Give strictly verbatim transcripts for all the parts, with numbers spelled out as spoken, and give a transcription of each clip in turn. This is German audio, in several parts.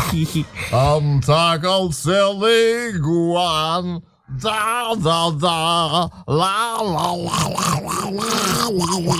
Am Tag, als der Leguan da, da, da, la, la, la, la, la, la,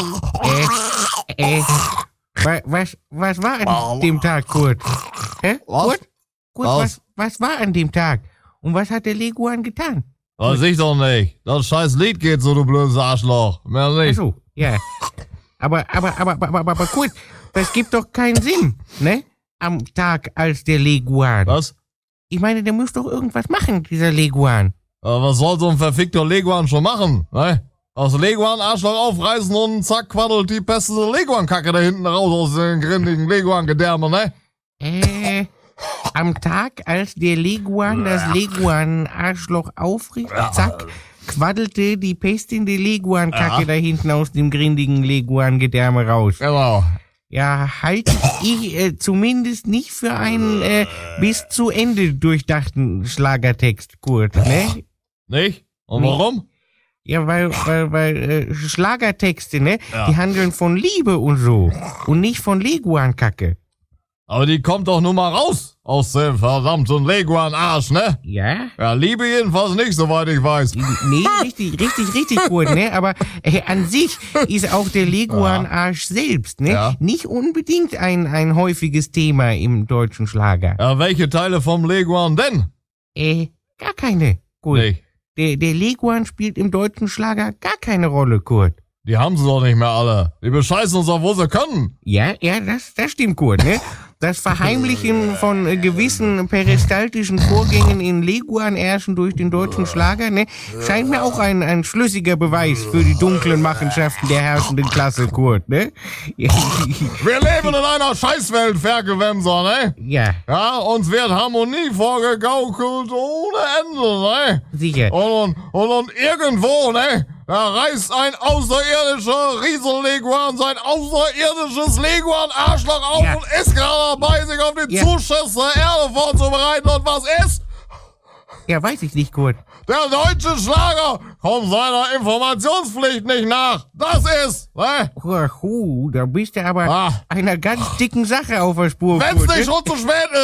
la. Äh, äh, wa- was, was war an dem Tag, Kurt? Hä? Was? Kurt? Kurt, Was? was, was war an dem Tag? Und was hat der Leguan getan? Weiß ich doch nicht. Das scheiß Lied geht so, du blödes Arschloch. Mehr nicht. Ach so, ja. Aber, aber, aber, aber, aber, aber Kurt, das gibt doch keinen Sinn, ne? Am Tag als der Leguan. Was? Ich meine, der muss doch irgendwas machen, dieser Leguan. Aber was soll so ein verfickter Leguan schon machen, ne? Aus Leguan Arschloch aufreißen und zack, quaddelt die beste Leguan-Kacke da hinten raus aus den grindigen Leguan-Gedärme, ne? Äh, am Tag, als der Leguan das Leguan-Arschloch aufrichtet, zack, quaddelte die Pest in die Leguan-Kacke Ja. da hinten aus dem grindigen Leguan-Gedärme raus. Genau. Ja, halte ich äh, zumindest nicht für einen äh, bis zu Ende durchdachten Schlagertext, Kurt, ne? Nicht? Und Nee. warum? Ja, weil, weil, weil äh, Schlagertexte, ne? Ja. Die handeln von Liebe und so. Und nicht von Leguan-Kacke. Aber die kommt doch nur mal raus aus dem verdammten Leguan-Arsch, ne? Ja? Ja, Liebe jedenfalls nicht, soweit ich weiß. Nee, richtig, richtig, richtig gut, ne? Aber äh, an sich ist auch der Leguan-Arsch selbst, ne? Ja. Nicht unbedingt ein, ein häufiges Thema im deutschen Schlager. Ja, welche Teile vom Leguan denn? Äh, gar keine, Kurt. Nicht. Der, der Leguan spielt im deutschen Schlager gar keine Rolle, Kurt. Die haben sie doch nicht mehr alle. Die bescheißen uns doch, wo sie können. Ja, ja, das, das stimmt, Kurt, ne? Das Verheimlichen von äh, gewissen peristaltischen Vorgängen in Leguan-Ärschen durch den deutschen Schlager, ne, scheint mir auch ein, ein schlüssiger Beweis für die dunklen Machenschaften der herrschenden Klasse, Kurt, ne? Wir leben in einer Scheißwelt, Ferkelwemser, ne? Ja, Ja, uns wird Harmonie vorgegaukelt ohne Ende, ne? sicher. Und, und, und irgendwo, ne? Da reißt ein außerirdischer Riesenleguan sein außerirdisches Leguan-Arschloch auf Ja. und ist gerade dabei, sich auf den Ja. Zuschuss der Erde vorzubereiten. Und was ist? Ja, weiß ich nicht, Kurt. Der deutsche Schlager kommt seiner Informationspflicht nicht nach. Das ist, ne? Huh, da bist du aber Ah. einer ganz dicken Sache auf der Spur, Wenn's Kurt, ne? nicht schon zu spät ist.